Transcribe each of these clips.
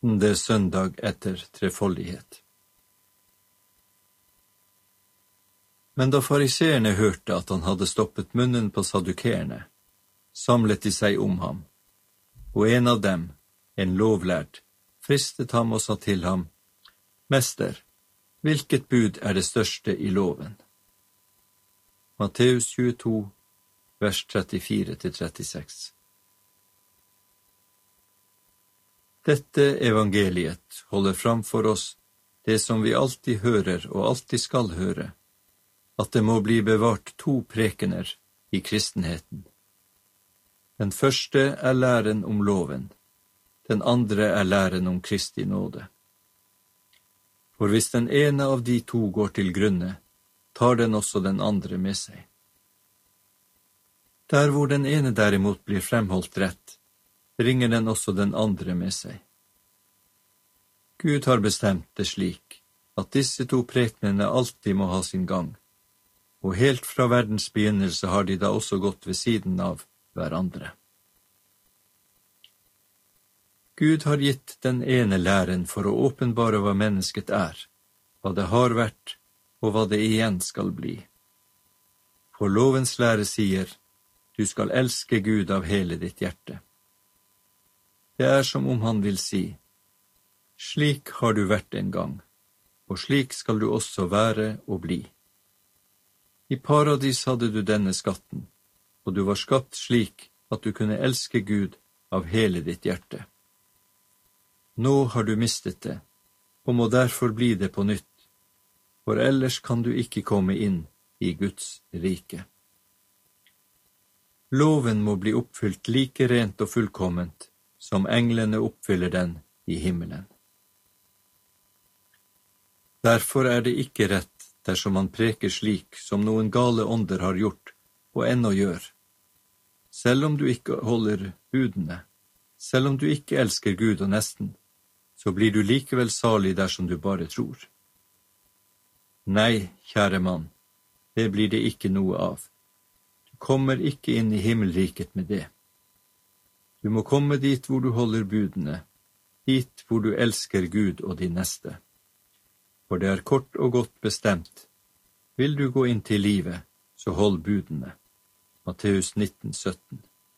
13. søndag etter trefoldighet. Men da fariseerne hørte at han hadde stoppet munnen på saddukeerne, samlet de seg om ham, og en av dem, en lovlærd, fristet ham og sa til ham, «Mester, hvilket bud er det største i loven?» Matteus 22, vers 34-36. Dette evangeliet holder fram for oss det som vi alltid hører og alltid skal høre, at det må bli bevart 2 prekener i kristenheten. Den første er læren om loven, den andre er læren om Kristi nåde. For hvis den ene av de 2 går til grunne, tar den også den andre med seg. Der hvor den ene derimot blir fremholdt rett, bringer den også den andre med seg. Gud har bestemt det slik, at disse 2 prekenene alltid må ha sin gang, og helt fra verdens begynnelse har de da også gått ved siden av hverandre. Gud har gitt den ene læren for å åpenbare hva mennesket er, hva det har vært, og hva det igjen skal bli. For lovens lære sier, du skal elske Gud av hele ditt hjerte. Det er som om han vil si, slik har du vært en gang, og slik skal du også være og bli. I paradis hadde du denne skatten, og du var skapt slik at du kunne elske Gud av hele ditt hjerte. Nå har du mistet det, og må derfor bli det på nytt, for ellers kan du ikke komme inn i Guds rike. Loven må bli oppfylt like rent og fullkomment, som englene oppfyller den i himmelen. Derfor er det ikke rett dersom man preker slik som noen gale ånder har gjort og ennå gjør. Selv om du ikke holder budene, selv om du ikke elsker Gud og nesten, så blir du likevel salig dersom du bare tror. Nei, kjære mann, det blir det ikke noe av. Du kommer ikke inn i himmelriket med det. Du må komme dit hvor du holder budene, dit hvor du elsker Gud og din neste. For det er kort og godt bestemt. Vil du gå inn til livet, så hold budene. Matteus 19, 17.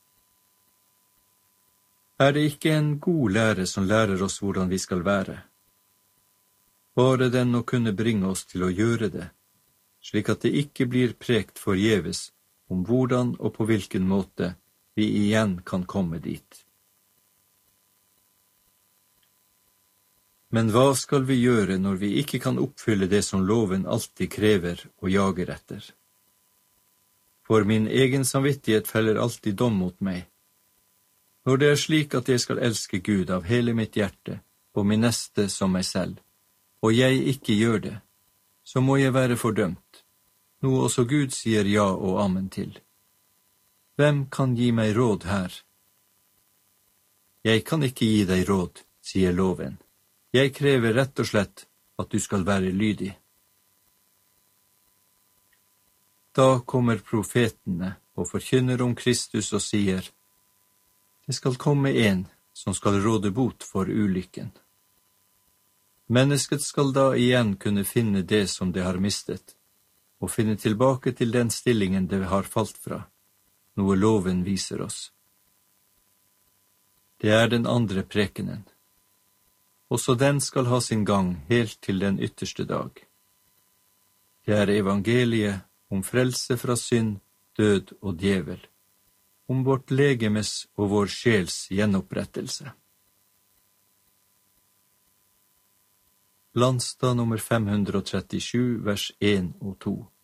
Er det ikke en god lære som lærer oss hvordan vi skal være? Bare den å kunne bringe oss til å gjøre det, slik at det ikke blir prekt forgjeves om hvordan og på hvilken måte vi igjen kan komme dit. Men hva skal vi gjøre når vi ikke kan oppfylle det som loven alltid krever og jager etter? For min egen samvittighet feller alltid dom mot meg. Når det er slik at jeg skal elske Gud av hele mitt hjerte og min neste som meg selv, og jeg ikke gjør det, så må jeg være fordømt, noe også Gud sier ja og amen til. Hvem kan gi meg råd her? Jeg kan ikke gi deg råd, sier loven. Jeg krever rett og slett at du skal være lydig. Da kommer profetene og forkynner om Kristus og sier, det skal komme en som skal råde bot for ulykken. Mennesket skal da igjen kunne finne det som det har mistet, og finne tilbake til den stillingen det har falt fra, noe loven viser oss. Det er den andre prekenen. Også den skal ha sin gang helt til den ytterste dag. Det er evangeliet om frelse fra synd, død og djevel, om vårt legemes og vår sjels gjenopprettelse. Landstad nummer 537, vers 1 og 2.